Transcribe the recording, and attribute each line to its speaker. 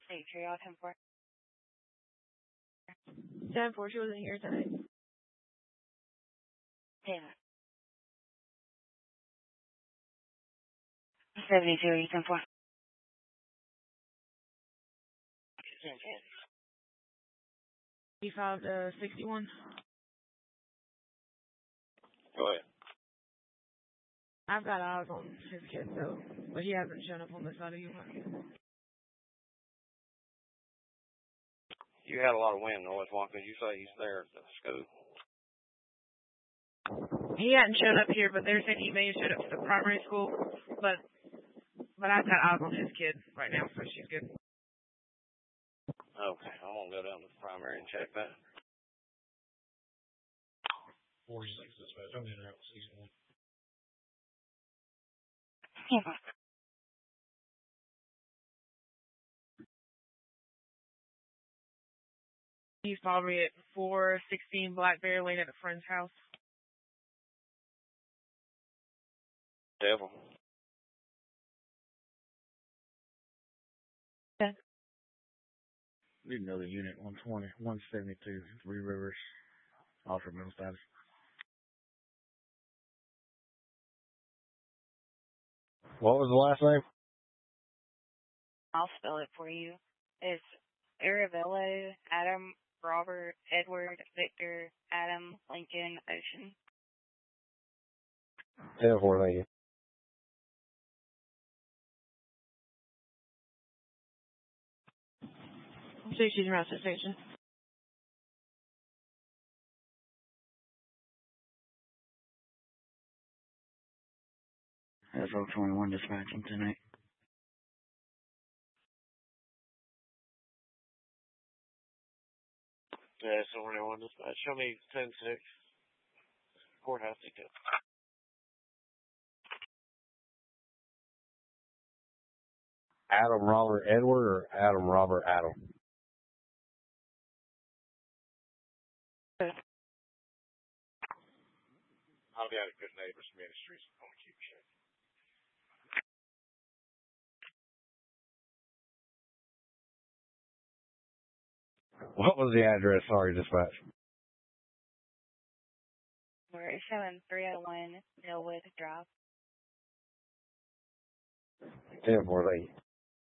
Speaker 1: Hey, Triage 10-4.
Speaker 2: 10-4, she wasn't here tonight.
Speaker 1: Yeah. 72, 10-4.
Speaker 2: He filed 61.
Speaker 3: Go ahead.
Speaker 2: I've got eyes on his kid, though, but he hasn't shown up on this side of you.
Speaker 3: You had a lot of wind noise, Juan, because you say he's there at the school.
Speaker 2: He hadn't shown up here, but they're saying he may have showed up to the primary school, but I've got eyes on his kid right now, so she's good.
Speaker 3: Okay, I'm going to go down to the primary and check that.
Speaker 4: 46 dispatch. I'm in route 61.
Speaker 1: Yeah.
Speaker 2: He followed me at 416 Blackberry Lane at a friend's house.
Speaker 3: Devil.
Speaker 1: Okay.
Speaker 4: Need another unit, 120, 172, Three Rivers, Alfred Middle Status. What was the last name?
Speaker 1: I'll spell it for you. It's Aravello, Adam, Robert, Edward, Victor, Adam, Lincoln, Ocean.
Speaker 4: 10-4, thank you.
Speaker 2: So she's around the station.
Speaker 4: That's 021 dispatching tonight.
Speaker 3: Yeah, so we're on dispatch. Show me 10-6. Courthouse ticket.
Speaker 4: Adam Robert Edward or Adam Robert Adam?
Speaker 3: I'll be out of Good Neighbors Ministries. I'm going to keep checking.
Speaker 4: What was the address? Sorry, dispatch.
Speaker 1: We're showing 301 Millwood Drive.
Speaker 4: 10-4, thank you.